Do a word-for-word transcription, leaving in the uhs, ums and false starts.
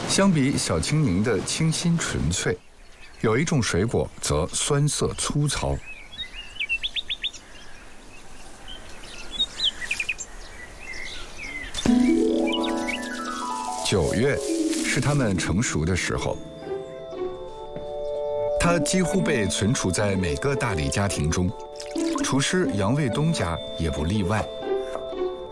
相比小青柠的清新纯粹，有一种水果则酸涩粗糙。九月是它们成熟的时候，它几乎被存储在每个大理家庭中，厨师杨卫东家也不例外。